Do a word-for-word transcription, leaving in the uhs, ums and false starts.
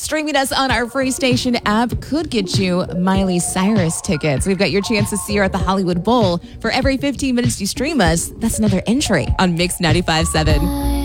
Streaming us on our free station app could get you Miley Cyrus tickets. We've got your chance to see her at the Hollywood Bowl. For every fifteen minutes you stream us, that's another entry on Mix ninety-five point seven.